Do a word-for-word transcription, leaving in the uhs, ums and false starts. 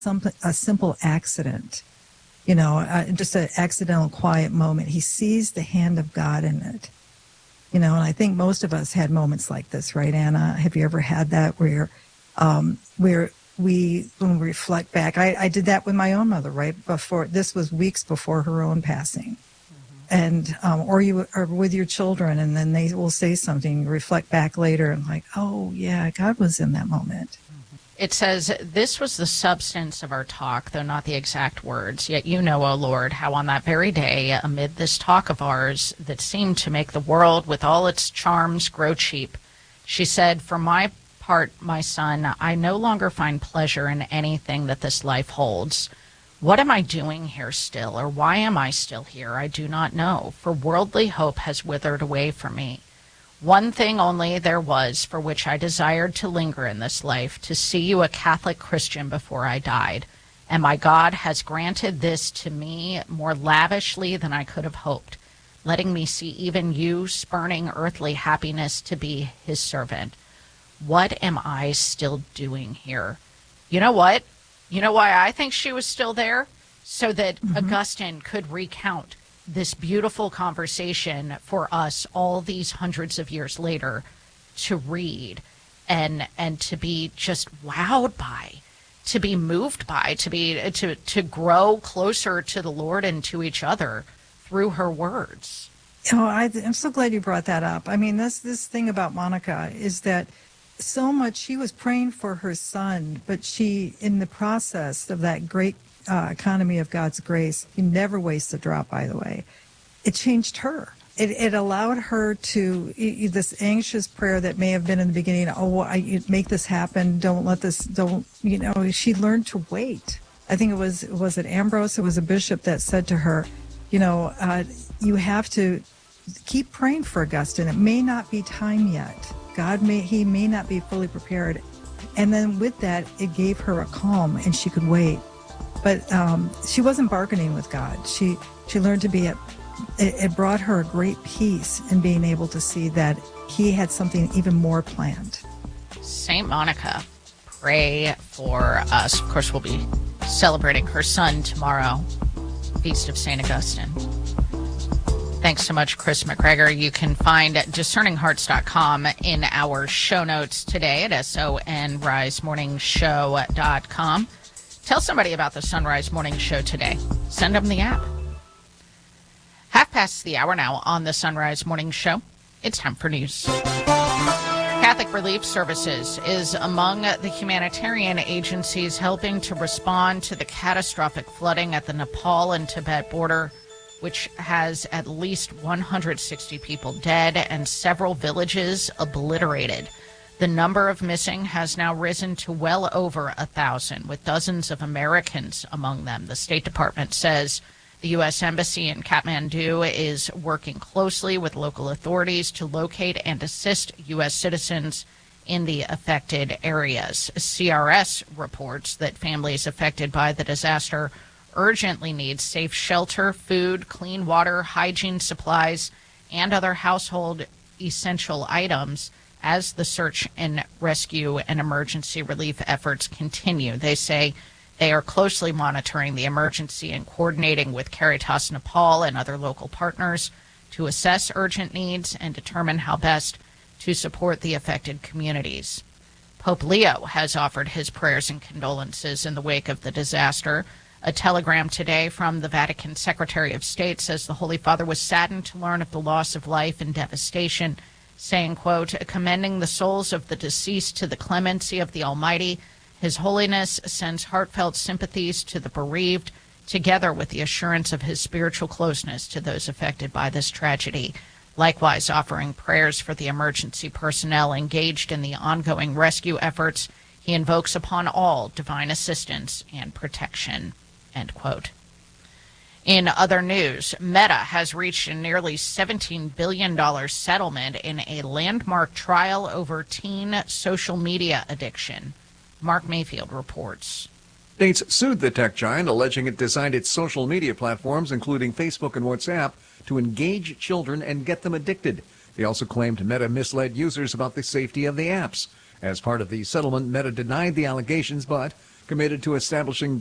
something, a simple accident, you know, uh, just an accidental quiet moment. He sees the hand of God in it, you know, and I think most of us had moments like this, right, Anna? Have you ever had that where, um, where we, when we reflect back, I, I did that with my own mother, right? Before, this was weeks before her own passing. And, um, or you are with your children and then they will say something, you reflect back later and like, oh yeah, God was in that moment. It says, this was the substance of our talk, though not the exact words. Yet you know, O Lord, how on that very day, amid this talk of ours that seemed to make the world with all its charms grow cheap, she said, for my part, my son, I no longer find pleasure in anything that this life holds. What am I doing here still, or why am I still here? I do not know, for worldly hope has withered away from me. One thing only there was for which I desired to linger in this life, to see you a Catholic Christian before I died. And my God has granted this to me more lavishly than I could have hoped, letting me see even you spurning earthly happiness to be his servant. What am I still doing here? You know what? You know why I think she was still there? So that mm-hmm. Augustine could recount this beautiful conversation for us all these hundreds of years later to read and and to be just wowed by, to be moved by, to be to to grow closer to the Lord and to each other through her words. Oh, I, I'm so glad you brought that up. I mean, this this thing about Monica is that so much she was praying for her son, but she, in the process of that great uh, economy of God's grace, you never waste a drop, by the way, it changed her. It, it allowed her to, it, this anxious prayer that may have been in the beginning, oh, I, make this happen, don't let this, don't, you know, she learned to wait. I think it was, was it Ambrose? It was a bishop that said to her, you know, uh, you have to keep praying for Augustine. It may not be time yet. God may, he may not be fully prepared. And then with that, it gave her a calm and she could wait. But um, she wasn't bargaining with God. She she learned to be at, it, it brought her a great peace in being able to see that he had something even more planned. Saint Monica, pray for us. Of course, we'll be celebrating her son tomorrow, Feast of Saint Augustine. Thanks so much, Chris McGregor. You can find discerning hearts dot com in our show notes today at sonrise morning show dot com. Tell somebody about the Sunrise Morning Show today. Send them the app. Half past the hour now on the Sunrise Morning Show. It's time for news. Catholic Relief Services is among the humanitarian agencies helping to respond to the catastrophic flooding at the Nepal and Tibet border, which has at least one hundred sixty people dead and several villages obliterated. The number of missing has now risen to well over a thousand, with dozens of Americans among them. The State Department says the U S Embassy in Kathmandu is working closely with local authorities to locate and assist U S citizens in the affected areas. C R S reports that families affected by the disaster urgently needs safe shelter, food, clean water, hygiene supplies, and other household essential items as the search and rescue and emergency relief efforts continue. They say they are closely monitoring the emergency and coordinating with Caritas Nepal and other local partners to assess urgent needs and determine how best to support the affected communities. Pope Leo has offered his prayers and condolences in the wake of the disaster. A telegram today from the Vatican Secretary of State says the Holy Father was saddened to learn of the loss of life and devastation, saying, quote, commending the souls of the deceased to the clemency of the Almighty, His Holiness sends heartfelt sympathies to the bereaved, together with the assurance of his spiritual closeness to those affected by this tragedy. Likewise, offering prayers for the emergency personnel engaged in the ongoing rescue efforts, he invokes upon all divine assistance and protection. End quote. In other news, Meta has reached a nearly seventeen billion dollars settlement in a landmark trial over teen social media addiction. Mark Mayfield reports. States sued the tech giant, alleging it designed its social media platforms, including Facebook and WhatsApp, to engage children and get them addicted. They also claimed Meta misled users about the safety of the apps. As part of the settlement, Meta denied the allegations, but committed to establishing